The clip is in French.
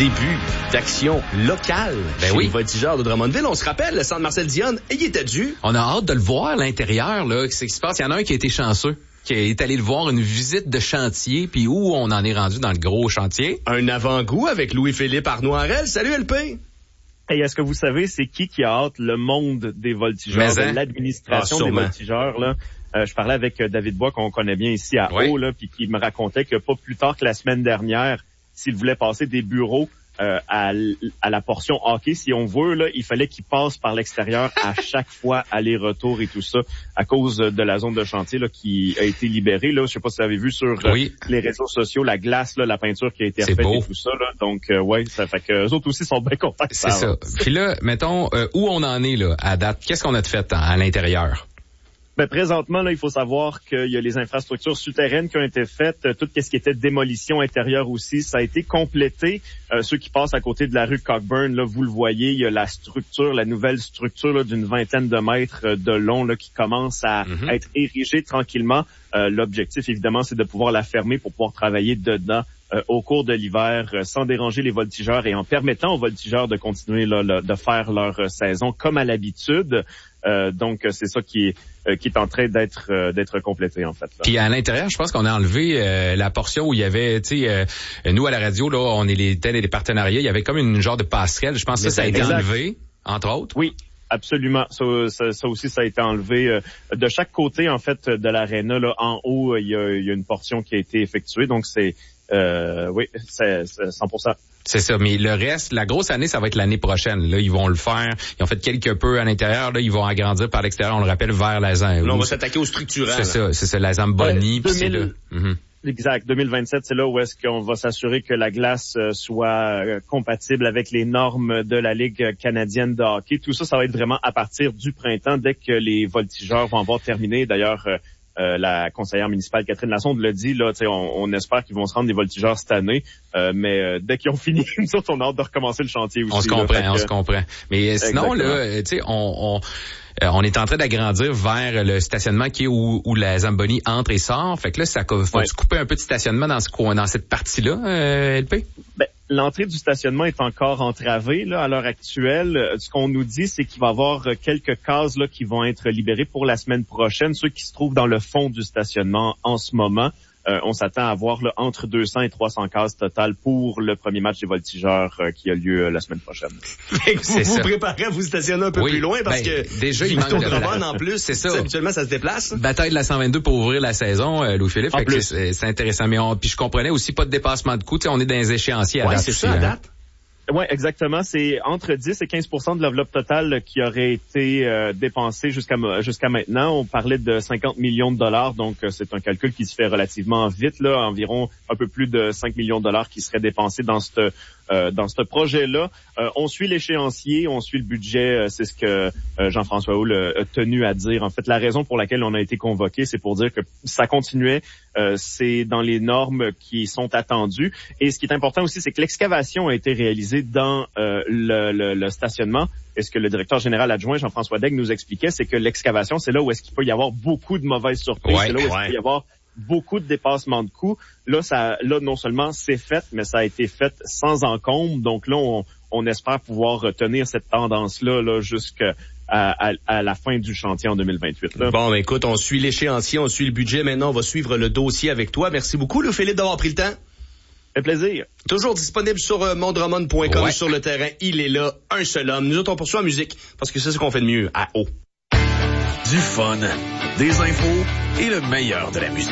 début d'action locale chez les voltigeurs de Drummondville. On se rappelle, le centre Marcel Dionne, il était dû. On a hâte de le voir à l'intérieur, là. Qu'est-ce qui se passe? Il y en a un qui a été chanceux, qui est allé le voir, une visite de chantier, puis où on en est rendu dans le gros chantier. Un avant-goût avec Louis-Philippe Arnoirel. Salut LP! Et est-ce que vous savez c'est qui a hâte le monde des voltigeurs, de l'administration des voltigeurs, là? Je parlais avec David Bois, qu'on connaît bien ici à Haut, là, puis qui me racontait que pas plus tard que la semaine dernière, s'il voulait passer des bureaux à la portion hockey, si on veut, là, il fallait qu'il passe par l'extérieur à chaque fois, aller-retour et tout ça, à cause de la zone de chantier là, qui a été libérée. Là, je sais pas si vous avez vu sur les réseaux sociaux, la glace, là, la peinture qui a été refaite et tout ça. Là. Donc, ça fait que eux autres aussi sont bien contents. C'est ça. Puis là, mettons, où on en est là à date? Qu'est-ce qu'on a de fait à l'intérieur? Ben, présentement, là, il faut savoir qu'il y a les infrastructures souterraines qui ont été faites, tout ce qui était démolition intérieure aussi, ça a été complété. Ceux qui passent à côté de la rue Cockburn, là, vous le voyez, il y a la structure, la nouvelle structure là, d'une 20aine de mètres de long là, qui commence à être érigée tranquillement. L'objectif, évidemment, c'est de pouvoir la fermer pour pouvoir travailler dedans au cours de l'hiver sans déranger les voltigeurs et en permettant aux voltigeurs de continuer là, de faire leur saison comme à l'habitude. Donc, c'est ça qui est en train d'être complété, en fait. Là. Puis à l'intérieur, je pense qu'on a enlevé la portion où il y avait, tu sais, nous à la radio, là, on est les partenariats, il y avait comme une genre de passerelle. Je pense que ça a été enlevé, entre autres. Oui. Absolument. Ça aussi, ça a été enlevé. De chaque côté, en fait, de l'aréna, là, en haut, il y a une portion qui a été effectuée. Donc, c'est 100%. C'est ça, mais le reste, la grosse année, ça va être l'année prochaine. Là, ils vont le faire. Ils ont fait quelque peu à l'intérieur. Là, ils vont agrandir par l'extérieur. On le rappelle, vers la ZAM. Là, on va s'attaquer au structurel. C'est ça, la Zamboni. Puis c'est là. Exact. 2027, c'est là où est-ce qu'on va s'assurer que la glace soit compatible avec les normes de la Ligue canadienne de hockey. Tout ça, ça va être vraiment à partir du printemps, dès que les voltigeurs vont avoir terminé. D'ailleurs, la conseillère municipale Catherine Lassonde l'a dit, là, on espère qu'ils vont se rendre des voltigeurs cette année, mais dès qu'ils ont fini, nous autres, on a hâte de recommencer le chantier aussi. On se comprend. Mais sinon, là, tu sais, on est en train d'agrandir vers le stationnement qui est où la Zamboni entre et sort. Fait que là, ça faut couper un peu de stationnement dans cette partie-là, LP? Ben, l'entrée du stationnement est encore entravée là à l'heure actuelle. Ce qu'on nous dit, c'est qu'il va y avoir quelques cases là qui vont être libérées pour la semaine prochaine, ceux qui se trouvent dans le fond du stationnement en ce moment. On s'attend à avoir là, entre 200 et 300 cases totales pour le premier match des voltigeurs qui a lieu la semaine prochaine. Vous préparez à vous stationner un peu plus loin parce que déjà il manque de Drummond en plus. C'est ça. Habituellement, ça se déplace. Bataille de la 122 pour ouvrir la saison, Louis-Philippe. C'est intéressant. Mais puis je comprenais aussi pas de dépassement de coût. On est dans les échéanciers à date. C'est ça, à date. Oui, exactement. C'est entre 10 et 15% de l'enveloppe totale qui aurait été dépensée jusqu'à maintenant. On parlait de 50 millions de dollars, donc c'est un calcul qui se fait relativement vite, là, environ un peu plus de 5 millions de dollars qui seraient dépensés dans ce projet-là. On suit l'échéancier, on suit le budget, c'est ce que Jean-François Houle a tenu à dire. En fait, la raison pour laquelle on a été convoqué, c'est pour dire que ça continuait, c'est dans les normes qui sont attendues. Et ce qui est important aussi, c'est que l'excavation a été réalisée dans le stationnement. Et ce que le directeur général adjoint, Jean-François Daigle, nous expliquait, c'est que l'excavation, c'est là où est-ce qu'il peut y avoir beaucoup de mauvaises surprises, c'est là où est-ce qu'il peut y avoir beaucoup de dépassements de coûts. Là, non seulement c'est fait, mais ça a été fait sans encombre. Donc là, on espère pouvoir retenir cette tendance-là là, jusqu'à la fin du chantier en 2028. Là. Bon, écoute, on suit l'échéancier, on suit le budget. Maintenant, on va suivre le dossier avec toi. Merci beaucoup, Louis-Philippe, d'avoir pris le temps. Un plaisir. Toujours disponible sur mondrummond.com, sur le terrain. Il est là, un seul homme. Nous autres, on poursuit en musique, parce que c'est ce qu'on fait de mieux à Haut. Du fun, des infos et le meilleur de la musique.